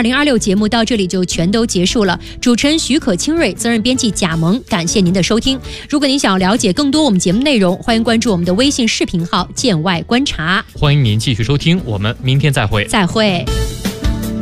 2026节目到这里就全都结束了。主持人许可清瑞，责任编辑贾萌，感谢您的收听。如果您想要了解更多我们节目内容，欢迎关注我们的微信视频号“见外观察”。 欢迎您继续收听，我们明天再会。 再会。